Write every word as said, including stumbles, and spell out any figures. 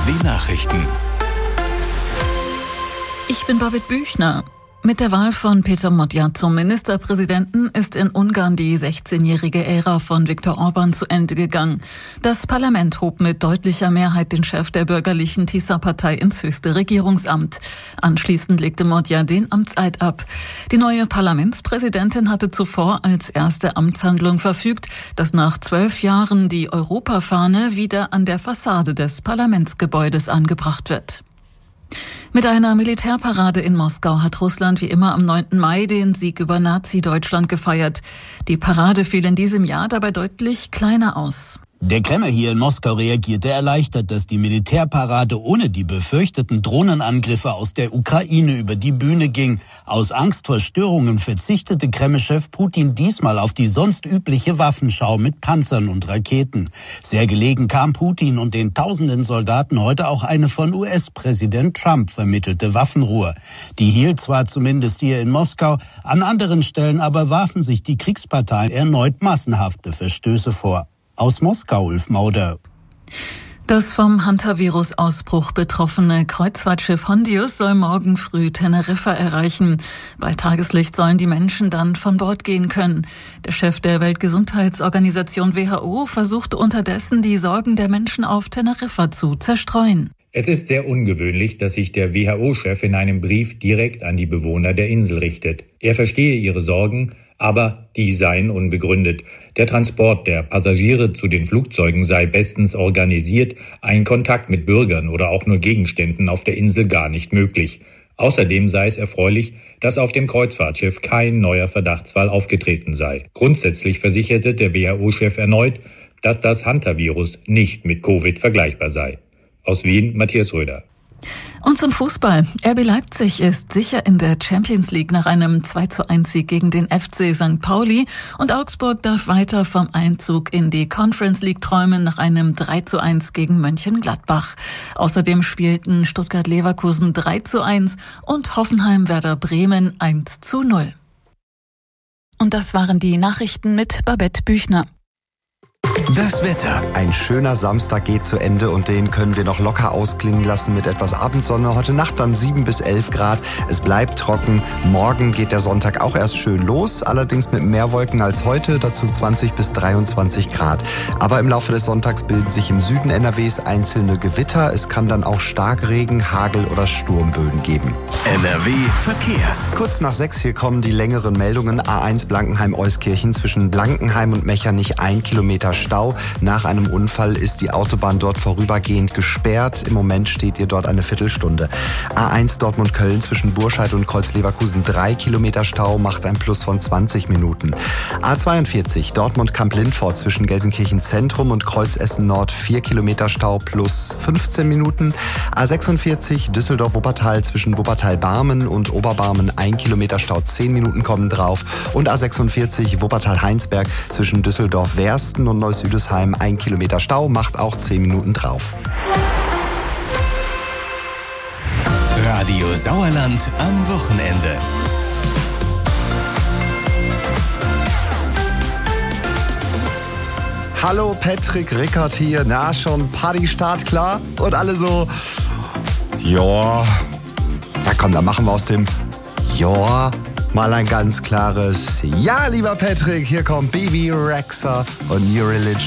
W Nachrichten. Ich bin Babette Büchner. Mit der Wahl von Peter Modja zum Ministerpräsidenten ist in Ungarn die sechzehnjährige Ära von Viktor Orbán zu Ende gegangen. Das Parlament hob mit deutlicher Mehrheit den Chef der bürgerlichen Tisza-Partei ins höchste Regierungsamt. Anschließend legte Modja den Amtseid ab. Die neue Parlamentspräsidentin hatte zuvor als erste Amtshandlung verfügt, dass nach zwölf Jahren die Europafahne wieder an der Fassade des Parlamentsgebäudes angebracht wird. Mit einer Militärparade in Moskau hat Russland wie immer am neunten Mai den Sieg über Nazi-Deutschland gefeiert. Die Parade fiel in diesem Jahr dabei deutlich kleiner aus. Der Kreml hier in Moskau reagierte erleichtert, dass die Militärparade ohne die befürchteten Drohnenangriffe aus der Ukraine über die Bühne ging. Aus Angst vor Störungen verzichtete Kreml-Chef Putin diesmal auf die sonst übliche Waffenschau mit Panzern und Raketen. Sehr gelegen kam Putin und den tausenden Soldaten heute auch eine von U S-Präsident Trump vermittelte Waffenruhe. Die hielt zwar zumindest hier in Moskau, an anderen Stellen aber warfen sich die Kriegsparteien erneut massenhafte Verstöße vor. Aus Moskau, Ulf Mauder. Das vom Hantavirus-Ausbruch betroffene Kreuzfahrtschiff Hondius soll morgen früh Teneriffa erreichen. Bei Tageslicht sollen die Menschen dann von Bord gehen können. Der Chef der Weltgesundheitsorganisation W H O versucht unterdessen, die Sorgen der Menschen auf Teneriffa zu zerstreuen. Es ist sehr ungewöhnlich, dass sich der W H O-Chef in einem Brief direkt an die Bewohner der Insel richtet. Er verstehe ihre Sorgen, aber die seien unbegründet. Der Transport der Passagiere zu den Flugzeugen sei bestens organisiert, ein Kontakt mit Bürgern oder auch nur Gegenständen auf der Insel gar nicht möglich. Außerdem sei es erfreulich, dass auf dem Kreuzfahrtschiff kein neuer Verdachtsfall aufgetreten sei. Grundsätzlich versicherte der W H O-Chef erneut, dass das Hantavirus nicht mit Covid vergleichbar sei. Aus Wien, Matthias Röder. Und zum Fußball. R B Leipzig ist sicher in der Champions League nach einem zwei zu eins Sieg gegen den F C Sankt Pauli und Augsburg darf weiter vom Einzug in die Conference League träumen nach einem drei zu eins gegen Mönchengladbach. Außerdem spielten Stuttgart-Leverkusen drei zu eins und Hoffenheim-Werder Bremen eins zu null. Und das waren die Nachrichten mit Babette Büchner. Das Wetter. Ein schöner Samstag geht zu Ende und den können wir noch locker ausklingen lassen mit etwas Abendsonne. Heute Nacht dann sieben bis elf Grad. Es bleibt trocken. Morgen geht der Sonntag auch erst schön los, allerdings mit mehr Wolken als heute, dazu zwanzig bis dreiundzwanzig Grad. Aber im Laufe des Sonntags bilden sich im Süden N R Ws einzelne Gewitter. Es kann dann auch Starkregen, Hagel oder Sturmböen geben. N R W Verkehr. Kurz nach sechs hier kommen die längeren Meldungen. A eins Blankenheim-Euskirchen zwischen Blankenheim und Mechernich ein Kilometer Stau. Nach einem Unfall ist die Autobahn dort vorübergehend gesperrt. Im Moment steht ihr dort eine Viertelstunde. A eins Dortmund-Köln zwischen Burscheid und Kreuz-Leverkusen drei Kilometer Stau, macht ein Plus von zwanzig Minuten. A zweiundvierzig Dortmund-Kamp-Lindfort zwischen Gelsenkirchen Zentrum und Kreuz-Essen-Nord vier Kilometer Stau plus fünfzehn Minuten. A sechsundvierzig Düsseldorf-Wuppertal zwischen Wuppertal-Barmen und Oberbarmen ein Kilometer Stau, zehn Minuten kommen drauf. Und A sechsundvierzig Wuppertal-Heinsberg zwischen Düsseldorf-Wersten und Neuss-Üdesheim ein Kilometer Stau, macht auch zehn Minuten drauf. Radio Sauerland am Wochenende. Hallo, Patrick Rickert hier. Na, schon Partystart klar? Und alle so, ja, na komm, dann machen wir aus dem ja mal ein ganz klares Ja, lieber Patrick. Hier kommt Bebe Rexha und New Religion.